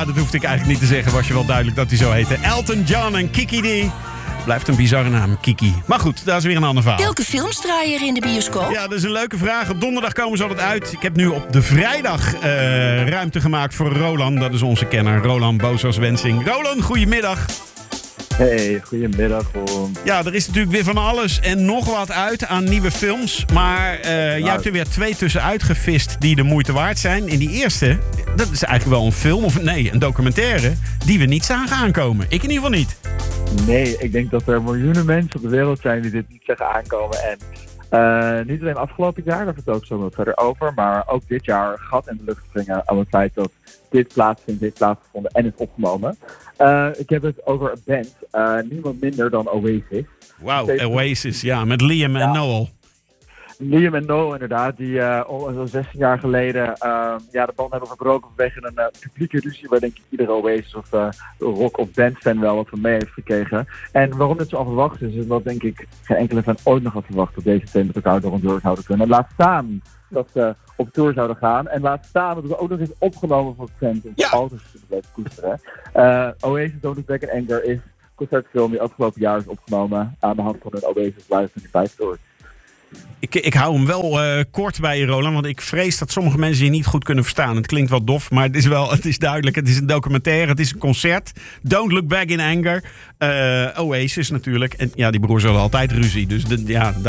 Ja, dat hoefde ik eigenlijk niet te zeggen. Was je wel duidelijk dat hij zo heette. Elton John en Kiki D. Blijft een bizarre naam, Kiki. Maar goed, dat is weer een ander verhaal. Welke films draaien er in de bioscoop? Ja, dat is een leuke vraag. Op donderdag komen ze altijd uit. Ik heb nu op de vrijdag ruimte gemaakt voor Roland. Dat is onze kenner, Roland Boosas-Wensing. Roland, goedemiddag. Hey, goedemiddag. Ja, er is natuurlijk weer van alles en nog wat uit aan nieuwe films. Maar jij hebt er weer 2 tussenuit gevist die de moeite waard zijn. En die eerste, dat is eigenlijk wel een film, of nee, een documentaire, die we niet zagen aankomen. Ik in ieder geval niet. Nee, ik denk dat er miljoenen mensen op de wereld zijn die dit niet zeggen aankomen. En niet alleen afgelopen jaar, daar vertel ik zo wat verder over. Maar ook dit jaar gat in de lucht springen aan het feit dat dit plaatsgevonden en is opgenomen. Ik heb het over een band, niemand minder dan Oasis. Wauw, Oasis, ja, met Liam en Noel. Liam en Noel inderdaad, die zo'n 16 jaar geleden de band hebben verbroken vanwege een publieke ruzie waar denk ik iedere Oasis of rock- of bandfan wel wat van mee heeft gekregen. En waarom dit zo onverwacht is dat denk ik geen enkele fan ooit nog had verwacht dat deze twee met elkaar door een deur zouden kunnen. Laat staan dat ze op tour zouden gaan en laat staan dat het ook nog eens opgenomen voor fans om altijd te blijven koesteren. Oasis Don't Look Back in Anger is een concertfilm die afgelopen jaar is opgenomen aan de hand van een Oasis Live 25 tour. Ik hou hem wel kort bij je, Roland, want ik vrees dat sommige mensen je niet goed kunnen verstaan. Het klinkt wel dof, maar het is duidelijk. Het is een documentaire, het is een concert. Don't Look Back in Anger. Oasis natuurlijk. En ja, die broers hadden altijd ruzie. Dus